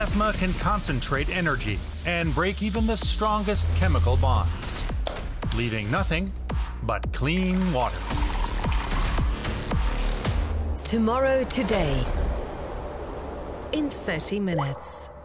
Plasma can concentrate energy and break even the strongest chemical bonds, leaving nothing but clean water. Tomorrow Today in 30 minutes.